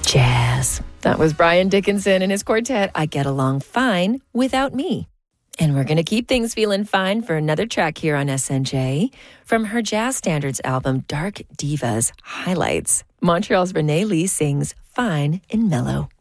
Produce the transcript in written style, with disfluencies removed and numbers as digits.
Jazz. That was Brian Dickinson and his quartet, I Get Along Fine Without Me. And we're going to keep things feeling fine for another track here on SNJ. From her Jazz Standards album, Dark Divas Highlights, Montreal's Renee Lee sings Fine and Mellow.